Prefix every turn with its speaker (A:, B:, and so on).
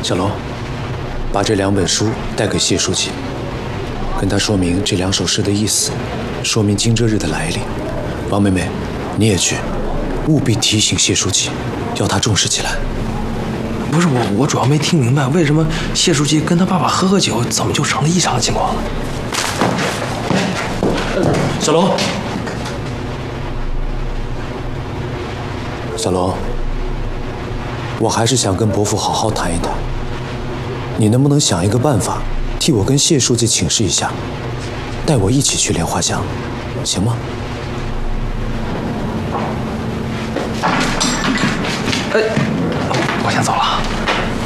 A: 小龙，把这2本书带给谢书记，跟他说明这2首诗的意思，说明惊蛰日的来历。王妹妹，你也去，务必提醒谢书记，要他重视起来。
B: 不是我主要没听明白，为什么谢书记跟他爸爸喝酒，怎么就成了异常的情况了？
A: 小龙，小龙，我还是想跟伯父好好谈一谈。你能不能想一个办法，替我跟谢书记请示一下，带我一起去莲花乡，行吗？
B: 我先走了。